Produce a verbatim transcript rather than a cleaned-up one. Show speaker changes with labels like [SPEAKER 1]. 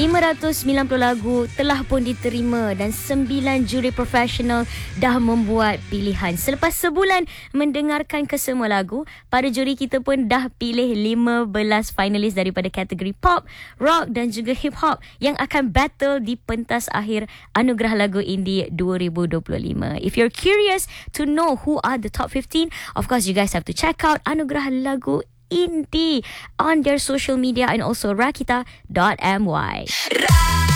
[SPEAKER 1] lima ratus sembilan puluh lagu telah pun diterima dan sembilan juri profesional dah membuat pilihan. Selepas sebulan mendengarkan kesemua lagu, para juri kita pun dah pilih lima belas finalis daripada kategori pop, rock dan juga hip hop yang akan battle di pentas akhir Anugerah Lagu Indie dua ribu dua puluh lima. If you're curious to know who are the top fifteen, of course you guys have to check out Anugerah Lagu Indie on their social media and also rakita dot my.